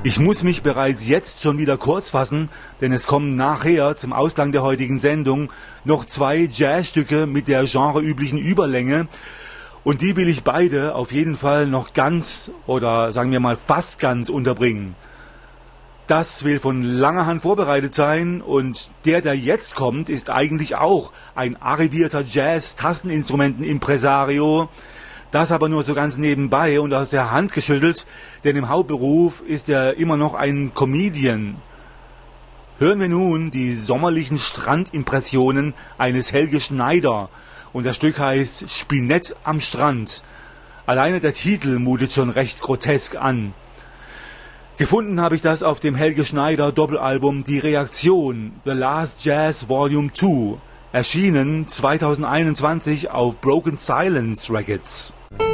Ich muss mich bereits jetzt schon wieder kurz fassen, denn es kommen nachher zum Ausklang der heutigen Sendung noch 2 Jazzstücke mit der genreüblichen Überlänge. Und die will ich beide auf jeden Fall noch ganz oder sagen wir mal fast ganz unterbringen. Das will von langer Hand vorbereitet sein und der jetzt kommt, ist eigentlich auch ein arrivierter Jazz-Tasteninstrumenten-Impresario. Das aber nur so ganz nebenbei und aus der Hand geschüttelt, denn im Hauptberuf ist er immer noch ein Comedian. Hören wir nun die sommerlichen Strandimpressionen eines Helge Schneider. Und das Stück heißt Spinett am Strand. Alleine der Titel mutet schon recht grotesk an. Gefunden habe ich das auf dem Helge Schneider Doppelalbum Die Reaktion, The Last Jazz Volume 2, erschienen 2021 auf Broken Silence Records.